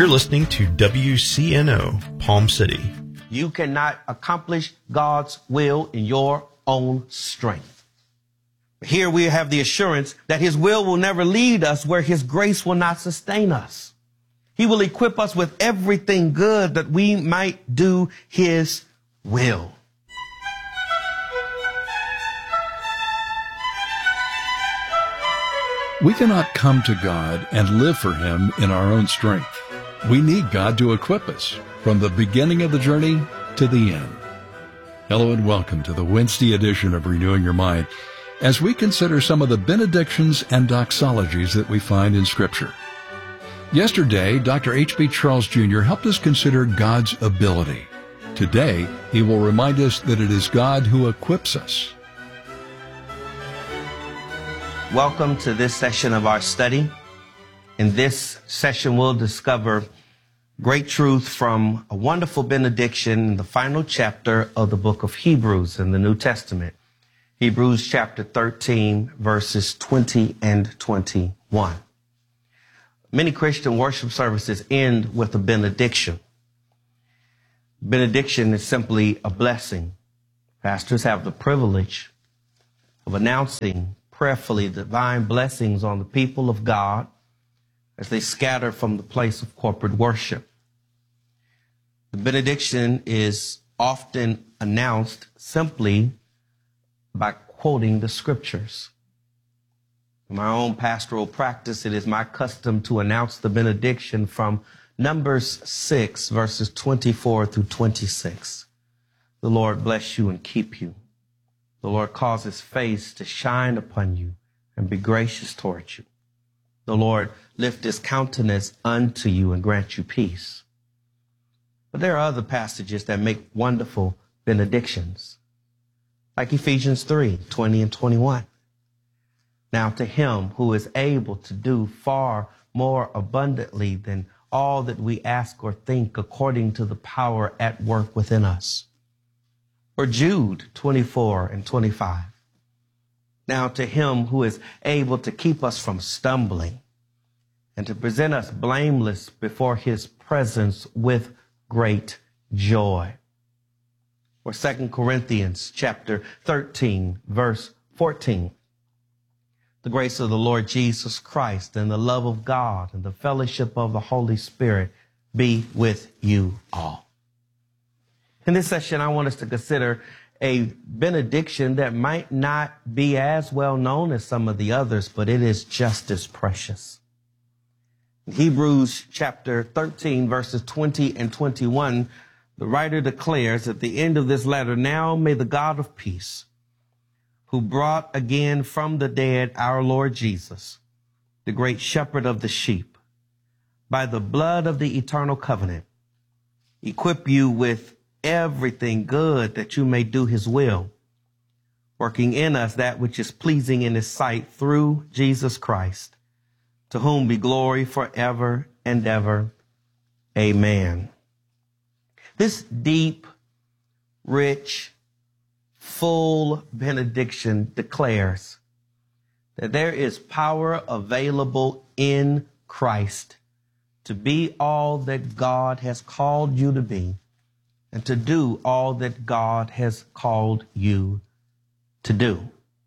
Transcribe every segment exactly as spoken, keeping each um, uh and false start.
You're listening to W C N O, Palm City. You cannot accomplish God's will in your own strength. Here we have the assurance that his will will never lead us where his grace will not sustain us. He will equip us with everything good that we might do his will. We cannot come to God and live for him in our own strength. We need God to equip us from the beginning of the journey to the end. Hello and welcome to the Wednesday edition of Renewing Your Mind as we consider some of the benedictions and doxologies that we find in Scripture. Yesterday, Doctor H B Charles Junior helped us consider God's ability. Today, he will remind us that it is God who equips us. Welcome to this session of our study. In this session, we'll discover great truth from a wonderful benediction in the final chapter of the book of Hebrews in the New Testament. Hebrews chapter thirteen, verses twenty and twenty-one. Many Christian worship services end with a benediction. Benediction is simply a blessing. Pastors have the privilege of announcing prayerfully divine blessings on the people of God as they scatter from the place of corporate worship. The benediction is often announced simply by quoting the scriptures. In my own pastoral practice, it is my custom to announce the benediction from Numbers six, verses twenty-four through twenty-six. The Lord bless you and keep you. The Lord cause his face to shine upon you and be gracious towards you. The Lord lift his countenance unto you and grant you peace. But there are other passages that make wonderful benedictions, like Ephesians three, twenty and twenty-one. Now to him who is able to do far more abundantly than all that we ask or think according to the power at work within us. Or Jude twenty-four and twenty-five. Now to him who is able to keep us from stumbling and to present us blameless before his presence with great joy. Or Second Corinthians chapter thirteen, verse fourteen. The grace of the Lord Jesus Christ and the love of God and the fellowship of the Holy Spirit be with you all. In this session, I want us to consider a benediction that might not be as well known as some of the others, but it is just as precious. In Hebrews chapter thirteen, verses twenty and twenty-one, the writer declares at the end of this letter, now may the God of peace, who brought again from the dead our Lord Jesus, the great shepherd of the sheep, by the blood of the eternal covenant, equip you with everything good that you may do his will, working in us that which is pleasing in his sight through Jesus Christ, to whom be glory forever and ever. Amen. This deep, rich, full benediction declares that there is power available in Christ to be all that God has called you to be and to do all that God has called you to do.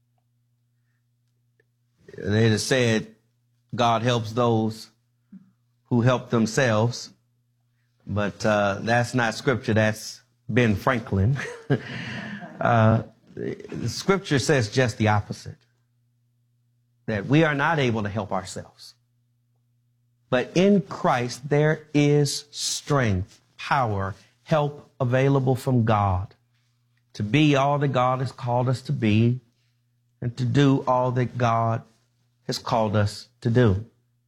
It is said, God helps those who help themselves, but uh, that's not scripture, that's Ben Franklin. uh, the scripture says just the opposite, that we are not able to help ourselves. But in Christ, there is strength, power, help available from God to be all that God has called us to be and to do all that God has called us to do.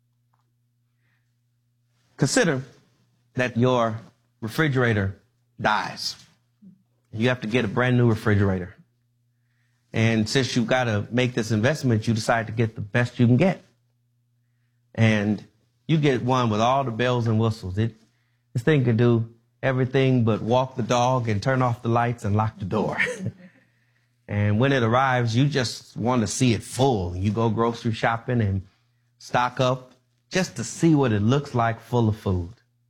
Consider that your refrigerator dies. You have to get a brand new refrigerator. And since you've got to make this investment, you decide to get the best you can get. And you get one with all the bells and whistles. It, this thing can do everything but walk the dog and turn off the lights and lock the door. And when it arrives, you just want to see it full. You go grocery shopping and stock up just to see what it looks like full of food.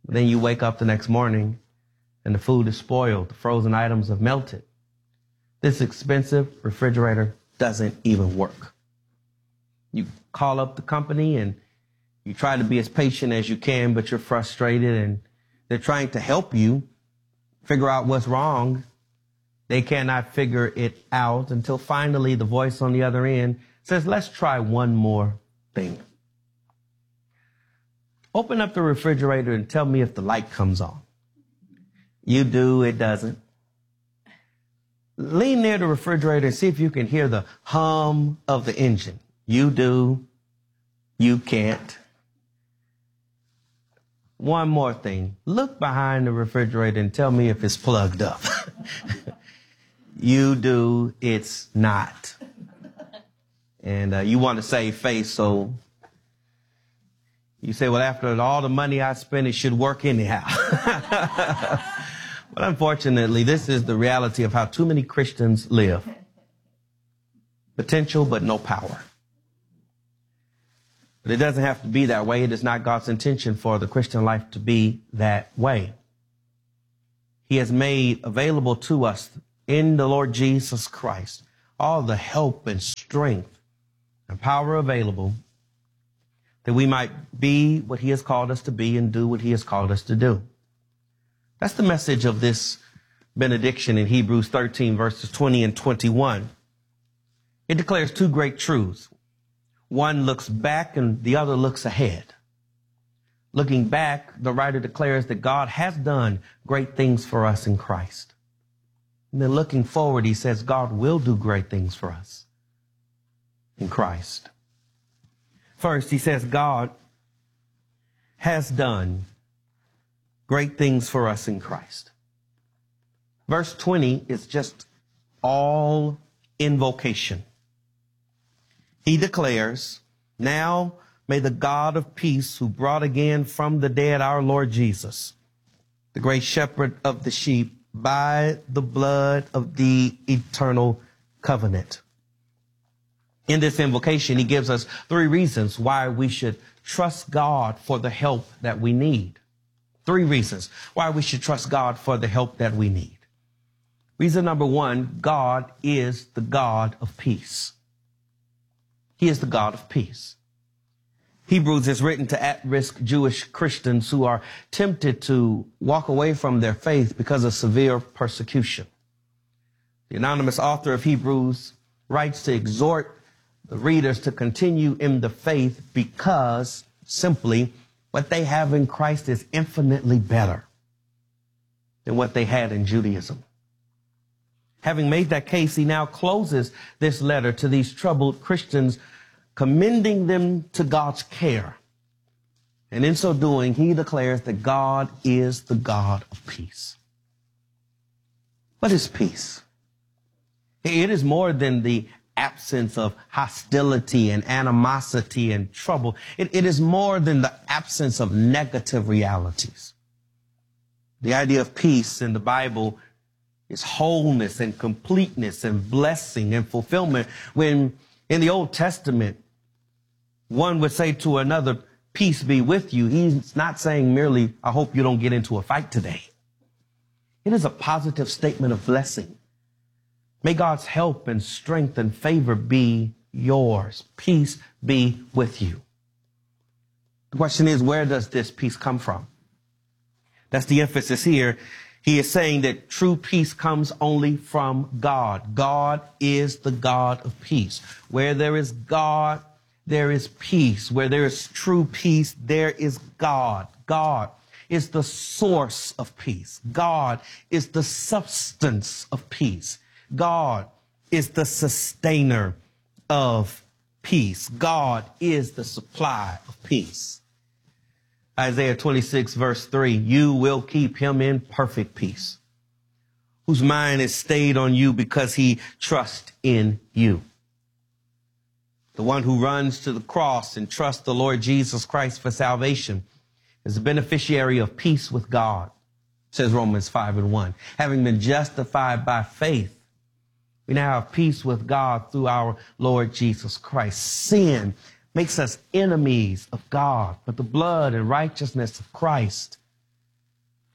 Then you wake up the next morning and the food is spoiled. The frozen items have melted. This expensive refrigerator doesn't even work. You call up the company and you try to be as patient as you can, but you're frustrated and they're trying to help you figure out what's wrong. They cannot figure it out until finally the voice on the other end says, let's try one more thing. Open up the refrigerator and tell me if the light comes on. You do, it doesn't. Lean near the refrigerator and see if you can hear the hum of the engine. You do, you can't. One more thing. Look behind the refrigerator and tell me if it's plugged up. You do, it's not. And uh, you want to save face, so you say, well, after all the money I spent, it should work anyhow. But unfortunately, this is the reality of how too many Christians live. Potential, but no power. But it doesn't have to be that way. It is not God's intention for the Christian life to be that way. He has made available to us in the Lord Jesus Christ all the help and strength and power available that we might be what he has called us to be and do what he has called us to do. That's the message of this benediction in Hebrews thirteen, verses twenty and twenty-one. It declares two great truths. One looks back and the other looks ahead. Looking back, the writer declares that God has done great things for us in Christ. And then looking forward, he says God will do great things for us in Christ. First, he says God has done great things for us in Christ. Verse twenty is just all invocation. He declares, now may the God of peace, who brought again from the dead our Lord Jesus, the great shepherd of the sheep, by the blood of the eternal covenant. In this invocation, he gives us three reasons why we should trust God for the help that we need. Three reasons why we should trust God for the help that we need. Reason number one, God is the God of peace. He is the God of peace. Hebrews is written to at-risk Jewish Christians who are tempted to walk away from their faith because of severe persecution. The anonymous author of Hebrews writes to exhort the readers to continue in the faith because simply what they have in Christ is infinitely better than what they had in Judaism. Having made that case, he now closes this letter to these troubled Christians, commending them to God's care. And in so doing, he declares that God is the God of peace. What is peace? It is more than the absence of hostility and animosity and trouble. It, it is more than the absence of negative realities. The idea of peace in the Bible is wholeness and completeness and blessing and fulfillment. When in the Old Testament, one would say to another, peace be with you, he's not saying merely, I hope you don't get into a fight today. It is a positive statement of blessing. May God's help and strength and favor be yours. Peace be with you. The question is, where does this peace come from? That's the emphasis here. He is saying that true peace comes only from God. God is the God of peace. Where there is God, there is peace. Where there is true peace, there is God. God is the source of peace. God is the substance of peace. God is the sustainer of peace. God is the supply of peace. Isaiah twenty-six, verse three, you will keep him in perfect peace, whose mind is stayed on you because he trusts in you. The one who runs to the cross and trusts the Lord Jesus Christ for salvation is a beneficiary of peace with God, says Romans five and one. Having been justified by faith, we now have peace with God through our Lord Jesus Christ. Sin makes us enemies of God, but the blood and righteousness of Christ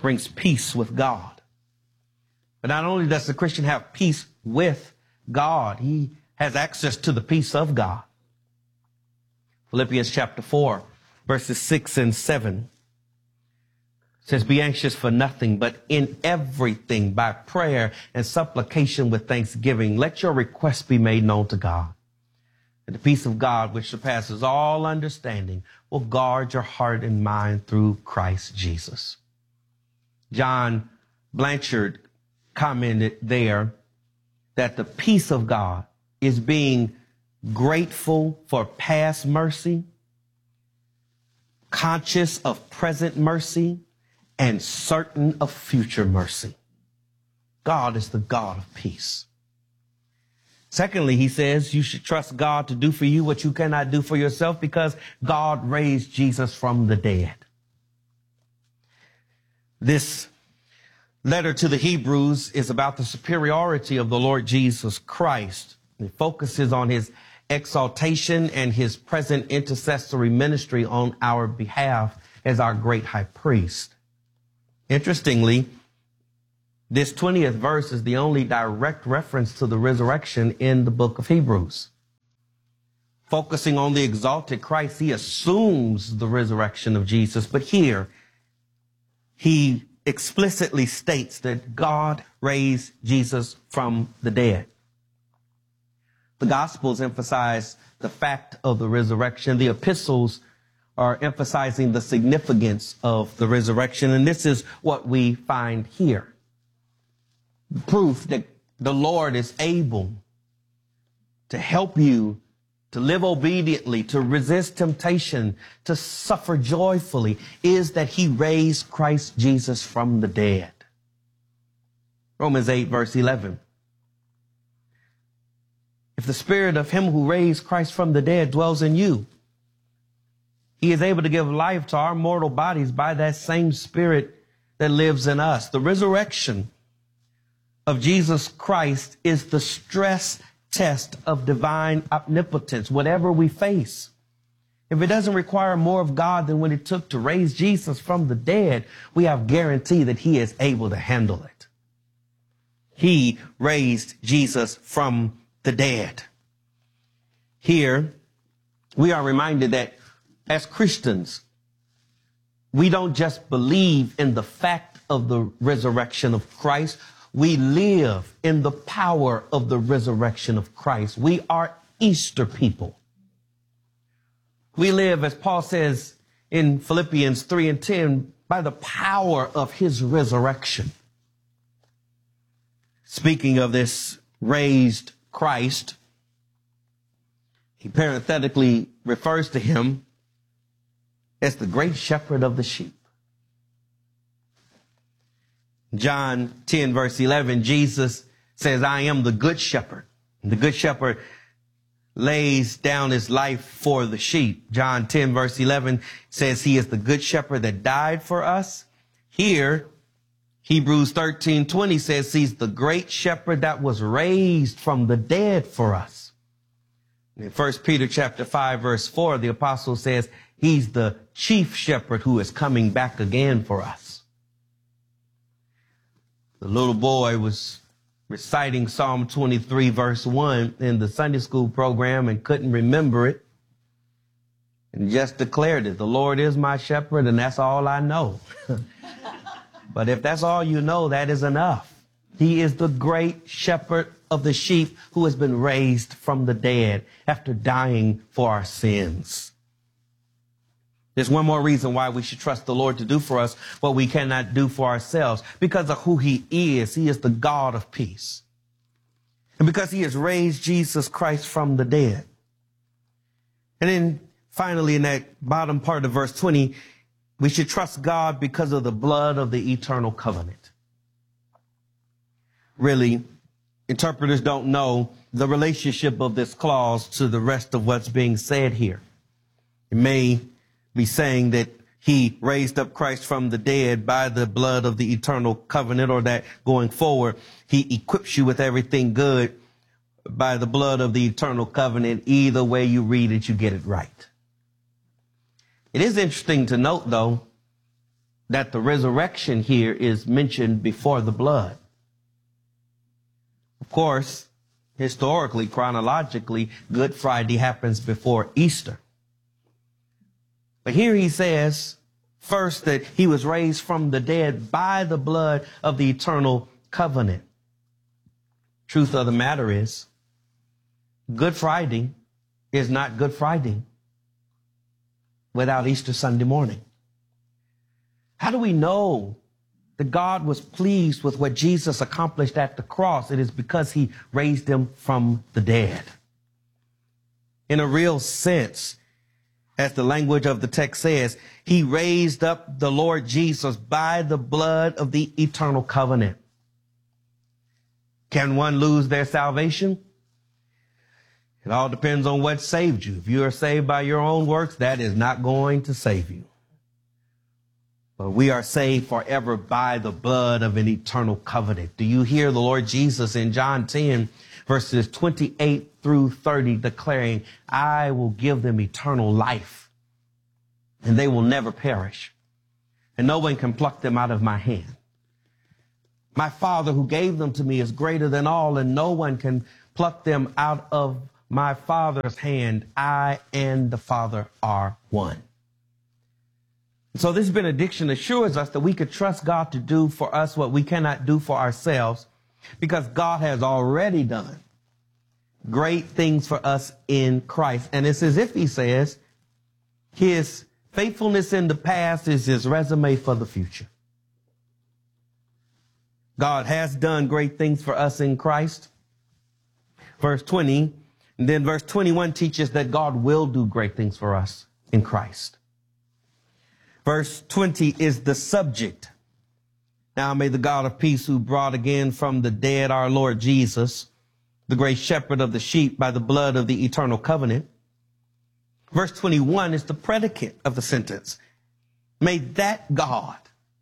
brings peace with God. But not only does the Christian have peace with God, he has access to the peace of God. Philippians chapter four, verses six and seven says, be anxious for nothing, but in everything by prayer and supplication with thanksgiving, let your requests be made known to God. And the peace of God, which surpasses all understanding, will guard your heart and mind through Christ Jesus. John Blanchard commented there that the peace of God is being grateful for past mercy, conscious of present mercy, and certain of future mercy. God is the God of peace. Secondly, he says you should trust God to do for you what you cannot do for yourself because God raised Jesus from the dead. This letter to the Hebrews is about the superiority of the Lord Jesus Christ. It focuses on his exaltation and his present intercessory ministry on our behalf as our great high priest. Interestingly, this twentieth verse is the only direct reference to the resurrection in the book of Hebrews. Focusing on the exalted Christ, he assumes the resurrection of Jesus, but here he explicitly states that God raised Jesus from the dead. The Gospels emphasize the fact of the resurrection. The epistles are emphasizing the significance of the resurrection, and this is what we find here. Proof that the Lord is able to help you to live obediently, to resist temptation, to suffer joyfully, is that he raised Christ Jesus from the dead. Romans eight, verse eleven. If the spirit of him who raised Christ from the dead dwells in you, he is able to give life to our mortal bodies by that same spirit that lives in us. The resurrection of Jesus Christ is the stress test of divine omnipotence, whatever we face. If it doesn't require more of God than what it took to raise Jesus from the dead, we have guarantee that he is able to handle it. He raised Jesus from the dead. Here, we are reminded that as Christians, we don't just believe in the fact of the resurrection of Christ. We live in the power of the resurrection of Christ. We are Easter people. We live, as Paul says in Philippians three and ten, by the power of his resurrection. Speaking of this raised Christ, he parenthetically refers to him as the great shepherd of the sheep. John ten, verse eleven, Jesus says, I am the good shepherd. And the good shepherd lays down his life for the sheep. John ten, verse eleven says he is the good shepherd that died for us. Here, Hebrews thirteen twenty says he's the great shepherd that was raised from the dead for us. In First Peter chapter five, verse four, the apostle says he's the chief shepherd who is coming back again for us. The little boy was reciting Psalm twenty-three, verse one in the Sunday school program and couldn't remember it and just declared it. The Lord is my shepherd, and that's all I know. But if that's all you know, that is enough. He is the great shepherd of the sheep who has been raised from the dead after dying for our sins. There's one more reason why we should trust the Lord to do for us what we cannot do for ourselves. Because of who he is. He is the God of peace. And because he has raised Jesus Christ from the dead. And then finally, in that bottom part of verse twenty, we should trust God because of the blood of the eternal covenant. Really, interpreters don't know the relationship of this clause to the rest of what's being said here. It may be saying that he raised up Christ from the dead by the blood of the eternal covenant, or that going forward, he equips you with everything good by the blood of the eternal covenant. Either way you read it, you get it right. It is interesting to note, though, that the resurrection here is mentioned before the blood. Of course, historically, chronologically, Good Friday happens before Easter. But here he says, first, that he was raised from the dead by the blood of the eternal covenant. Truth of the matter is, Good Friday is not Good Friday without Easter Sunday morning. How do we know that God was pleased with what Jesus accomplished at the cross? It is because he raised him from the dead. In a real sense, as the language of the text says, he raised up the Lord Jesus by the blood of the eternal covenant. Can one lose their salvation? It all depends on what saved you. If you are saved by your own works, that is not going to save you. But we are saved forever by the blood of an eternal covenant. Do you hear the Lord Jesus in John ten, verses twenty-eight through thirty, declaring, I will give them eternal life, and they will never perish, and no one can pluck them out of my hand. My Father who gave them to me is greater than all, and no one can pluck them out of my Father's hand. I and the Father are one. So this benediction assures us that we could trust God to do for us what we cannot do for ourselves, because God has already done great things for us in Christ. And it's as if he says his faithfulness in the past is his resume for the future. God has done great things for us in Christ. Verse twenty, and then verse twenty-one teaches that God will do great things for us in Christ. Verse twenty is the subject. Now may the God of peace, who brought again from the dead our Lord Jesus, the great shepherd of the sheep, by the blood of the eternal covenant. Verse twenty-one is the predicate of the sentence. May that God,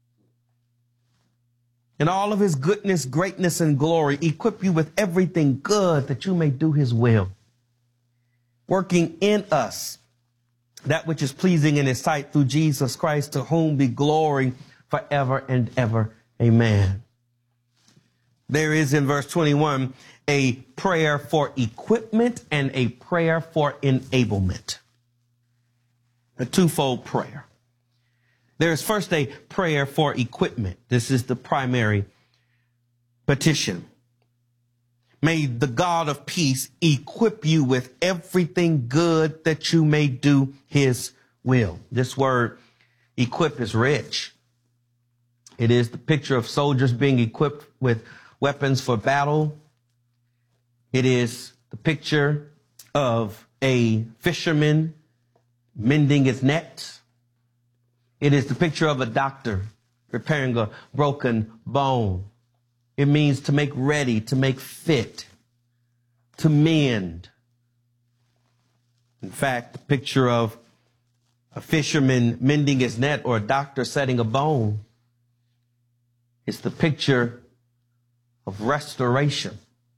in all of his goodness, greatness, and glory, equip you with everything good that you may do his will, working in us that which is pleasing in his sight through Jesus Christ, to whom be glory forever and ever. Amen. There is in verse twenty-one a prayer for equipment and a prayer for enablement. A twofold prayer. There is first a prayer for equipment. This is the primary petition. May the God of peace equip you with everything good that you may do his will. This word equip is rich. It is the picture of soldiers being equipped with weapons for battle. It is the picture of a fisherman mending his net. It is the picture of a doctor repairing a broken bone. It means to make ready, to make fit, to mend. In fact, the picture of a fisherman mending his net or a doctor setting a bone is the picture of restoration,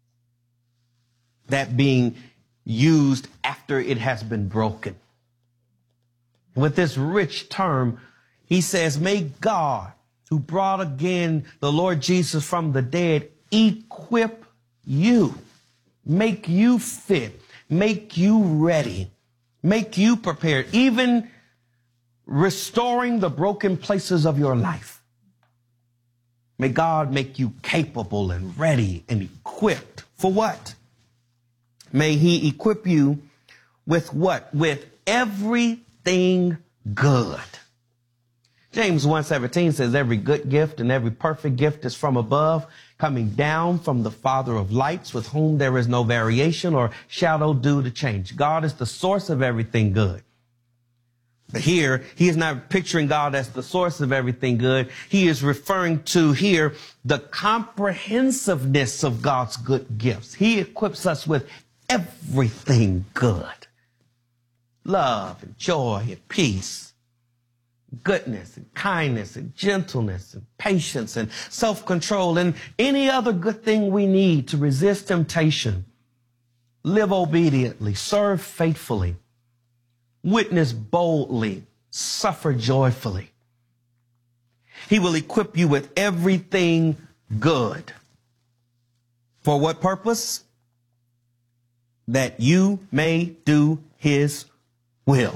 that being used after it has been broken. With this rich term, he says, may God, who brought again the Lord Jesus from the dead, equip you, make you fit, make you ready, make you prepared, even restoring the broken places of your life. May God make you capable and ready and equipped for what? May he equip you with what? With everything good. James one seventeen says every good gift and every perfect gift is from above, coming down from the Father of lights, with whom there is no variation or shadow due to change. God is the source of everything good. But here, he is not picturing God as the source of everything good. He is referring to here the comprehensiveness of God's good gifts. He equips us with everything good. Love and joy and peace, goodness and kindness and gentleness and patience and self-control and any other good thing we need to resist temptation, live obediently, serve faithfully, witness boldly, suffer joyfully. He will equip you with everything good. For what purpose? That you may do his will.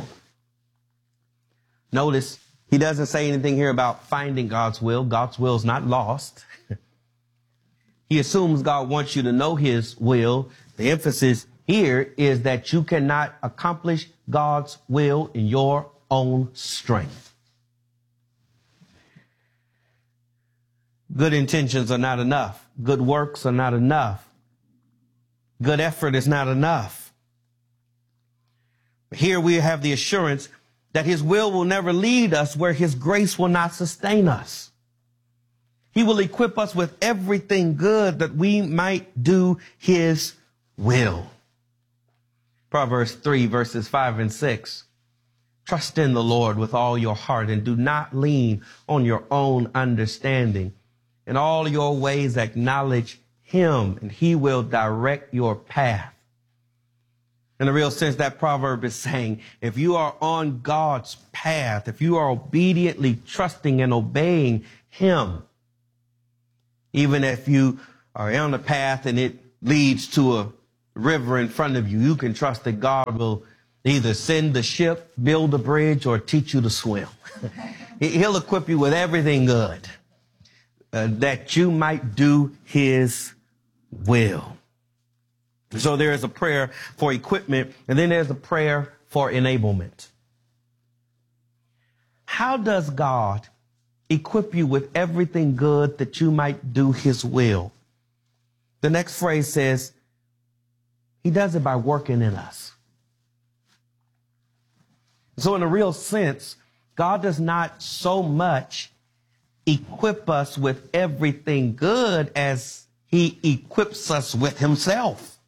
Notice he doesn't say anything here about finding God's will. God's will is not lost. He assumes God wants you to know his will. The emphasis here is that you cannot accomplish God's will in your own strength. Good intentions are not enough. Good works are not enough. Good effort is not enough. Here we have the assurance that his will will never lead us where his grace will not sustain us. He will equip us with everything good that we might do his will. Proverbs three, verses five and six. Trust in the Lord with all your heart and do not lean on your own understanding. In all your ways acknowledge him and he will direct your path. In a real sense, that proverb is saying, if you are on God's path, if you are obediently trusting and obeying him, even if you are on a path and it leads to a river in front of you, you can trust that God will either send the ship, build a bridge, or teach you to swim. He'll equip you with everything good uh, that you might do his will. So there is a prayer for equipment, and then there's a prayer for enablement. How does God equip you with everything good that you might do his will? The next phrase says, he does it by working in us. So in a real sense, God does not so much equip us with everything good as he equips us with himself.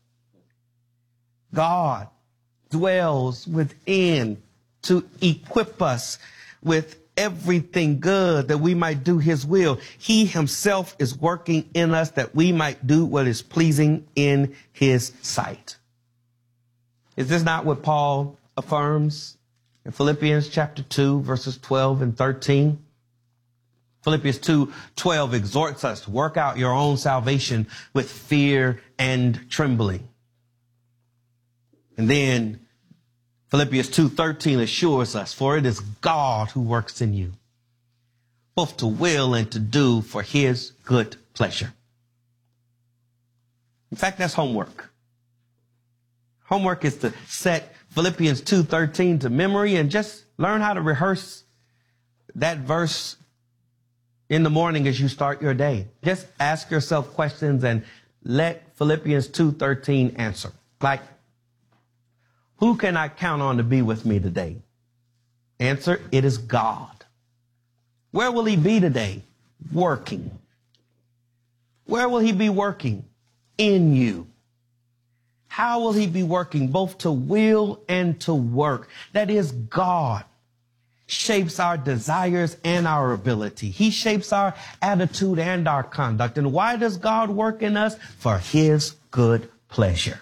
God dwells within to equip us with everything good that we might do his will. He himself is working in us that we might do what is pleasing in his sight. Is this not what Paul affirms in Philippians chapter two, verses twelve and thirteen? Philippians two twelve exhorts us to work out your own salvation with fear and trembling. And then Philippians two thirteen assures us, for it is God who works in you, both to will and to do for his good pleasure. In fact, that's homework. Homework is to set Philippians two thirteen to memory and just learn how to rehearse that verse in the morning as you start your day. Just ask yourself questions and let Philippians two thirteen answer. Like, who can I count on to be with me today? Answer, it is God. Where will he be today? Working. Where will he be working? In you. How will he be working? Both to will and to work. That is, God shapes our desires and our ability. He shapes our attitude and our conduct. And why does God work in us? For his good pleasure.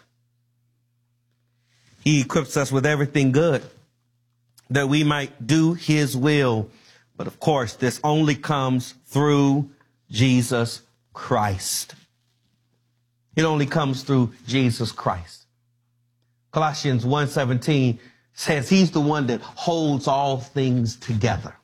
He equips us with everything good that we might do his will. But of course, this only comes through Jesus Christ. It only comes through Jesus Christ. Colossians one seventeen says he's the one that holds all things together.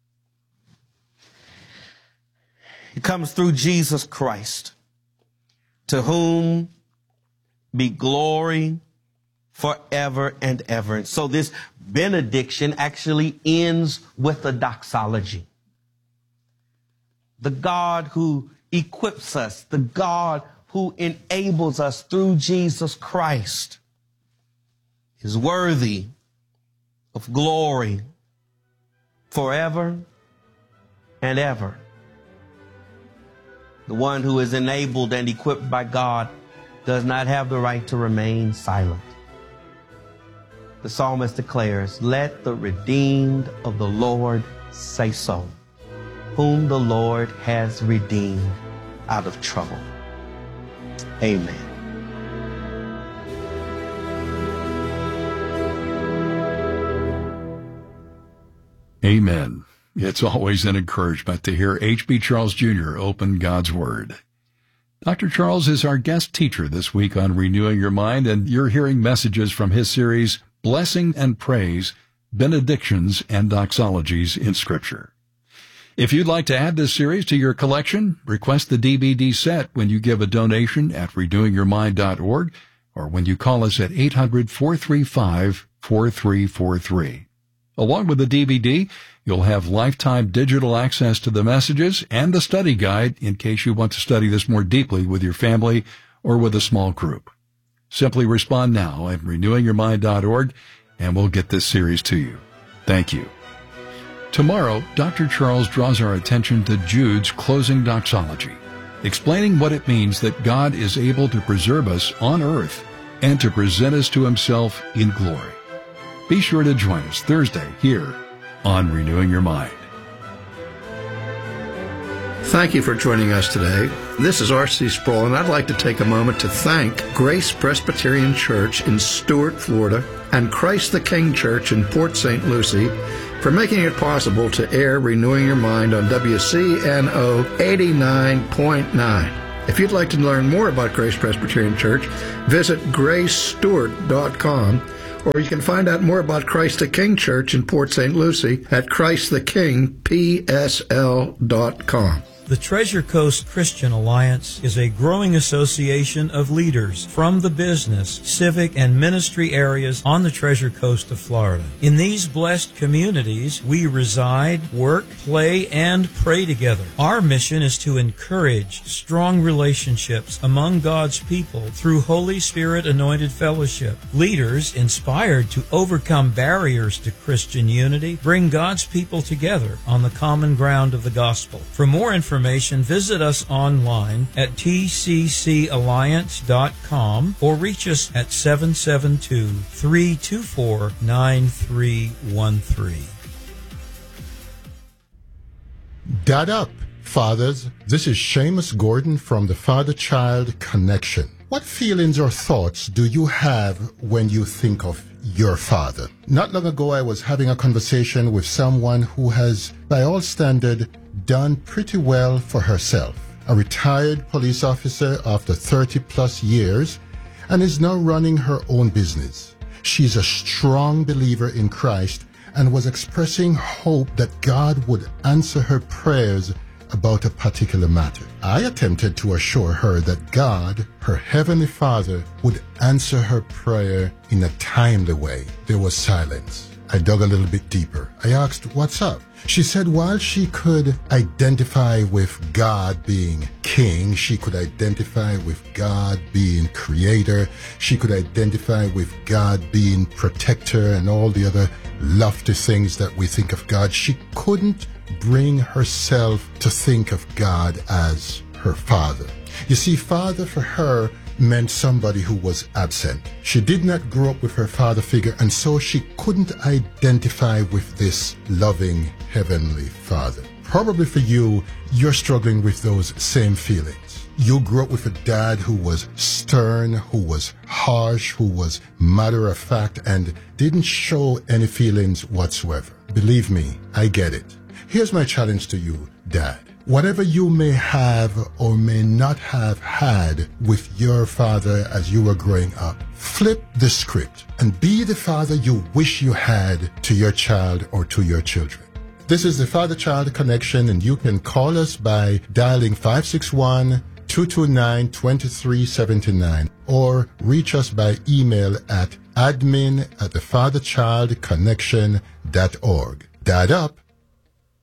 It comes through Jesus Christ, to whom be glory forever and ever. And so this benediction actually ends with a doxology. The God who equips us, the God who enables us through Jesus Christ is worthy of glory forever and ever. The one who is enabled and equipped by God does not have the right to remain silent. The psalmist declares, let the redeemed of the Lord say so, whom the Lord has redeemed out of trouble. Amen. Amen. It's always an encouragement to hear H B. Charles Junior open God's Word. Doctor Charles is our guest teacher this week on Renewing Your Mind, and you're hearing messages from his series, Blessing and Praise, Benedictions and Doxologies in Scripture. If you'd like to add this series to your collection, request the D V D set when you give a donation at renewing your mind dot org or when you call us at eight hundred, four three five, four three four three. Along with the D V D, you'll have lifetime digital access to the messages and the study guide in case you want to study this more deeply with your family or with a small group. Simply respond now at renewing your mind dot org and we'll get this series to you. Thank you. Tomorrow, Doctor Charles draws our attention to Jude's closing doxology, explaining what it means that God is able to preserve us on earth and to present us to himself in glory. Be sure to join us Thursday here on Renewing Your Mind. Thank you for joining us today. This is R C Sproul, and I'd like to take a moment to thank Grace Presbyterian Church in Stuart, Florida, and Christ the King Church in Port Saint Lucie for making it possible to air Renewing Your Mind on W C N O eighty-nine point nine. If you'd like to learn more about Grace Presbyterian Church, visit grace stewart dot com, or you can find out more about Christ the King Church in Port Saint Lucie at christ the king p s l dot com. The Treasure Coast Christian Alliance is a growing association of leaders from the business, civic, and ministry areas on the Treasure Coast of Florida. In these blessed communities, we reside, work, play, and pray together. Our mission is to encourage strong relationships among God's people through Holy Spirit-anointed fellowship. Leaders, inspired to overcome barriers to Christian unity, bring God's people together on the common ground of the gospel. For more information, Information, visit us online at t c c alliance dot com or reach us at seven seven two, three two four, nine three one three. Dad up, fathers. This is Seamus Gordon from the Father-Child Connection. What feelings or thoughts do you have when you think of your father? Not long ago, I was having a conversation with someone who has, by all standard, done pretty well for herself. A retired police officer after thirty plus years and is now running her own business. She's a strong believer in Christ and was expressing hope that God would answer her prayers about a particular matter. I attempted to assure her that God, her Heavenly Father, would answer her prayer in a timely way. There was silence. I dug a little bit deeper. I asked, what's up? She said while she could identify with God being king, she could identify with God being creator, she could identify with God being protector and all the other lofty things that we think of God, she couldn't bring herself to think of God as her father. You see, father for her meant somebody who was absent. She did not grow up with her father figure, and so she couldn't identify with this loving heavenly father. Probably for you, you're struggling with those same feelings. You grew up with a dad who was stern, who was harsh, who was matter of fact, and didn't show any feelings whatsoever. Believe me, I get it. Here's my challenge to you, Dad. Whatever you may have or may not have had with your father as you were growing up, flip the script and be the father you wish you had to your child or to your children. This is the Father-Child Connection, and you can call us by dialing five six one, two two nine, two three seven nine or reach us by email at admin at the father child connection dot org. Dad up.